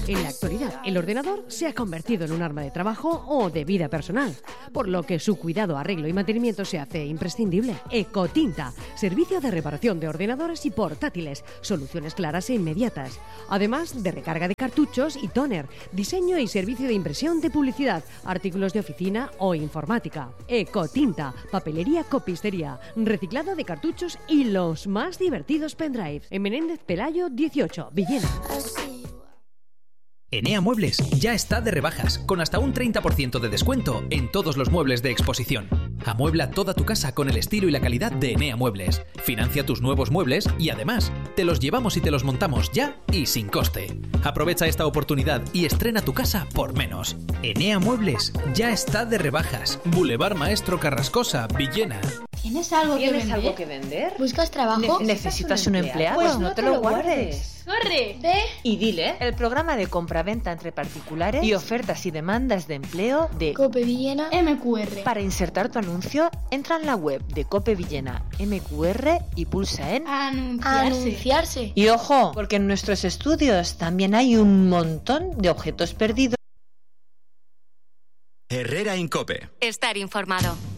En la actualidad, el ordenador se ha convertido en un arma de trabajo o de vida personal, por lo que su cuidado, arreglo y mantenimiento se hace imprescindible. Ecotinta, servicio de reparación de ordenadores y portátiles, soluciones claras e inmediatas. Además de recarga de cartuchos y tóner, diseño y servicio de impresión de publicidad, artículos de oficina o informática. Ecotinta, papelería, copistería, reciclado de cartuchos y los más divertidos pendrive. En Menéndez Pelayo 18, Villena. Enea Muebles ya está de rebajas, con hasta un 30% de descuento en todos los muebles de exposición. Amuebla toda tu casa con el estilo y la calidad de Enea Muebles. Financia tus nuevos muebles y además, te los llevamos y te los montamos ya y sin coste. Aprovecha esta oportunidad y estrena tu casa por menos. Enea Muebles ya está de rebajas. Boulevard Maestro Carrascosa, Villena. ¿Tienes algo que vender? ¿Buscas trabajo? ¿Necesitas un empleado? Pues no te lo guardes. ¡Corre! Ve y dile el programa de compraventa entre particulares y ofertas y demandas de empleo de Cope Villena MQR. Para insertar tu anuncio, entra en la web de Cope Villena MQR y pulsa en Anunciarse. Y ojo, porque en nuestros estudios también hay un montón de objetos perdidos. Herrera Incope. Estar informado.